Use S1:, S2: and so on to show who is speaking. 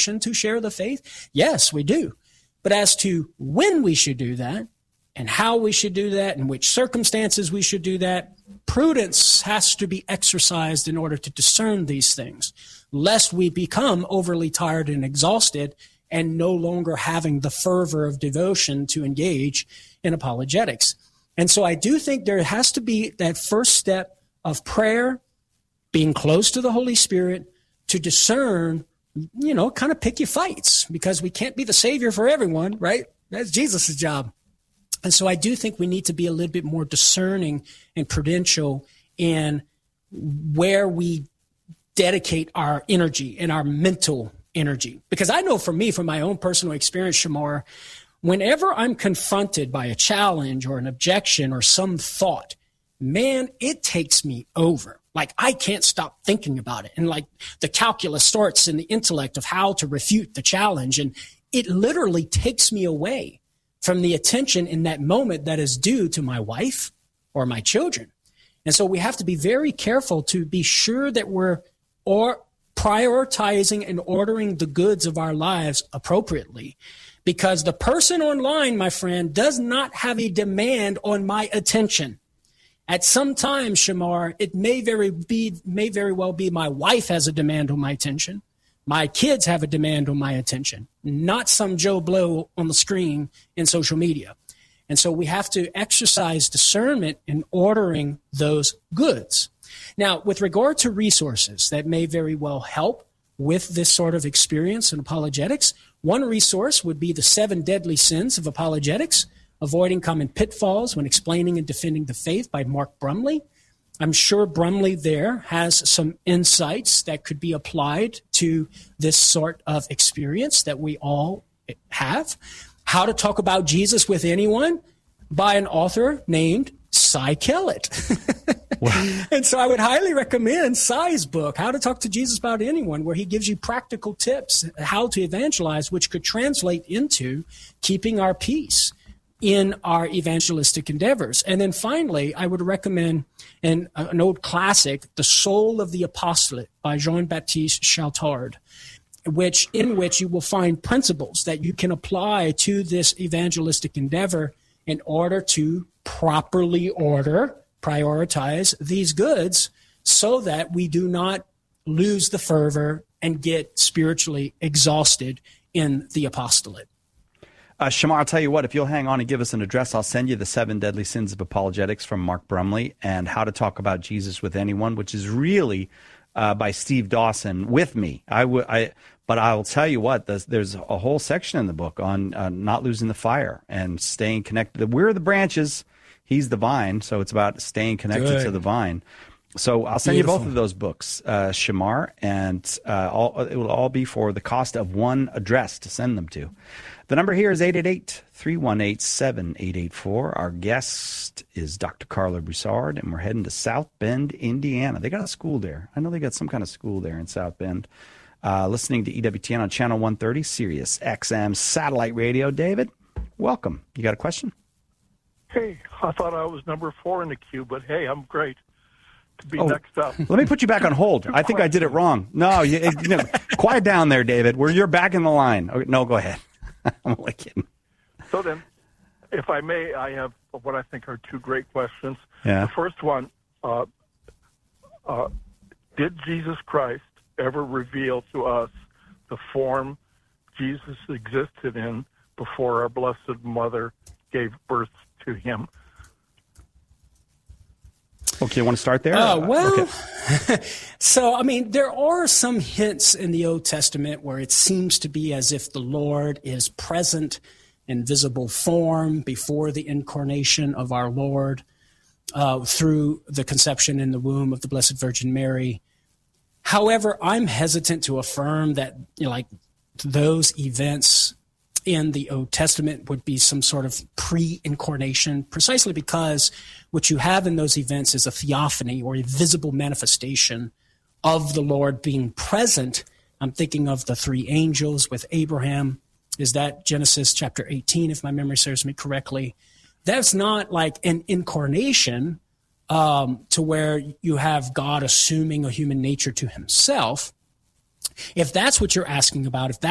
S1: to share the faith? Yes, we do. But as to when we should do that and how we should do that and which circumstances we should do that, prudence has to be exercised in order to discern these things, lest we become overly tired and exhausted and no longer having the fervor of devotion to engage in apologetics. And so I do think there has to be that first step of prayer, being close to the Holy Spirit to discern, kind of pick your fights, because we can't be the Savior for everyone, right? That's Jesus' job. And so I do think we need to be a little bit more discerning and prudential in where we dedicate our energy and our mental energy. Because I know for me, from my own personal experience, Shamar, whenever I'm confronted by a challenge or an objection or some thought, man, it takes me over. Like, I can't stop thinking about it. And like the calculus starts in the intellect of how to refute the challenge. And it literally takes me away from the attention in that moment that is due to my wife or my children. And so we have to be very careful to be sure that we're prioritizing and ordering the goods of our lives appropriately. Because the person online, my friend, does not have a demand on my attention. At some time, Shamar, it may very well be my wife has a demand on my attention. My kids have a demand on my attention, not some Joe Blow on the screen in social media. And so we have to exercise discernment in ordering those goods. Now, with regard to resources that may very well help with this sort of experience in apologetics, one resource would be the 7 Deadly Sins of Apologetics, Avoiding Common Pitfalls When Explaining and Defending the Faith by Mark Brumley. I'm sure Brumley there has some insights that could be applied to this sort of experience that we all have. How to Talk About Jesus with Anyone by an author named Cy Kellett. And so I would highly recommend Cy's book, How to Talk to Jesus About Anyone, where he gives you practical tips how to evangelize, which could translate into keeping our peace in our evangelistic endeavors. And then finally, I would recommend an old classic, The Soul of the Apostolate by Jean-Baptiste Chautard, in which you will find principles that you can apply to this evangelistic endeavor in order to properly prioritize these goods so that we do not lose the fervor and get spiritually exhausted in the apostolate.
S2: Shamar, I'll tell you what, if you'll hang on and give us an address, I'll send you the 7 Deadly Sins of Apologetics from Mark Brumley and How to Talk About Jesus with Anyone, which is really by Steve Dawson with me. But I'll tell you what, there's a whole section in the book on not losing the fire and staying connected. We're the branches, he's the vine, so it's about staying connected to the vine. So I'll send you both of those books, Shamar, and it will all be for the cost of one address to send them to. The number here is 888-318-7884. Our guest is Dr. Carla Broussard, and we're heading to South Bend, Indiana. They got a school there. I know they got some kind of school there in South Bend. Listening to EWTN on Channel 130, Sirius XM Satellite Radio. David, welcome. You got a question?
S3: Hey, I thought I was number 4 in the queue, but hey, I'm great to be next up.
S2: Let me put you back on hold. I think I did it wrong. No, quiet down there, David. You're back in the line. Okay, no, go ahead. I'm only kidding.
S3: So then, if I may, I have what I think are 2 great questions.
S2: Yeah.
S3: The first one, did Jesus Christ ever reveal to us the form Jesus existed in before our Blessed Mother gave birth to him?
S2: Okay, you want to start there?
S1: Okay.
S4: So, there are some hints in the Old Testament where it seems to be as if the Lord is present in visible form before the incarnation of our Lord through the conception in the womb of the Blessed Virgin Mary. However, I'm hesitant to affirm that, those events in the Old Testament would be some sort of pre-incarnation, precisely because what you have in those events is a theophany or a visible manifestation of the Lord being present. I'm thinking of the 3 angels with Abraham. Is that Genesis chapter 18, if my memory serves me correctly? That's not like an incarnation to where you have God assuming a human nature to himself. If that's what you're asking about, if